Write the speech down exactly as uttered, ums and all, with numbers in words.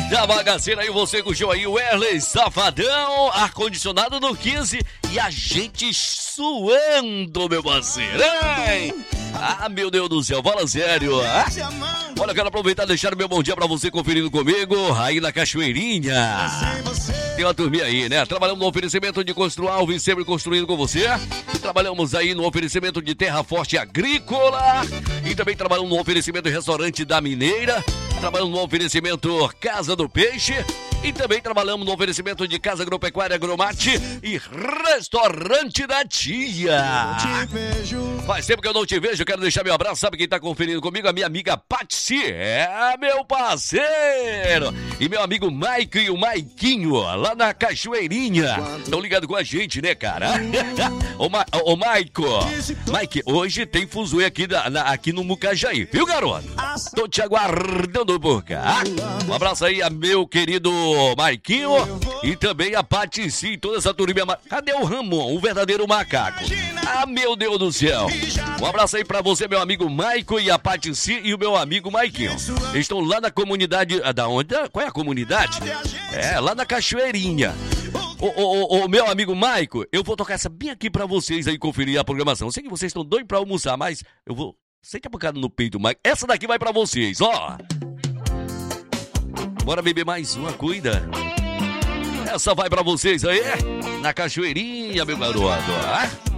da bagaceira aí, você curtiu aí o Wesley Safadão, ar-condicionado no quinze e a gente suando, meu parceiro, hein? Ah, meu Deus do céu, fala sério. Ah? Olha, eu quero aproveitar e deixar o meu bom dia pra você conferindo comigo aí na Cachoeirinha. Tem uma turminha aí, né? Trabalhamos no oferecimento de Constru Alves, sempre construindo com você. Trabalhamos aí no oferecimento de Terra Forte Agrícola. E também trabalhamos no oferecimento de Restaurante da Mineira. Trabalhamos no oferecimento Casa do Peixe. E também trabalhamos no oferecimento de Casa Agropecuária Agromate e Restaurante da Tia. Faz tempo que eu não te vejo, eu quero deixar meu abraço. Sabe quem tá conferindo comigo? A minha amiga Patsy, é meu parceiro. E meu amigo Mike e o Maiquinho, lá na Cachoeirinha. Estão ligados com a gente, né, cara? Ô, Ma ô Maico, Mike, hoje tem fuzuê aqui, da, na, aqui no Mucajaí, viu, garoto? Tô te aguardando por cá. Um abraço aí a meu querido Maiquinho e também a Patsy, toda essa turminha. Cadê o Ramon, o verdadeiro macaco? Ah, meu Deus do céu. Um abraço aí pra você, meu amigo Maico e a Patsy e o meu amigo Maiquinho. Eles estão lá na comunidade, da onde? Qual é a comunidade? É, lá na Cachoeirinha. Ô, ô, ô, ô, meu amigo Maico, eu vou tocar essa bem aqui pra vocês aí conferir a programação. Eu sei que vocês estão doidos pra almoçar, mas eu vou... Sente a pancada no peito, Maico. Essa daqui vai pra vocês, ó. Bora beber mais uma, cuida. Essa vai pra vocês aí, na Cachoeirinha, meu garoto. Ah?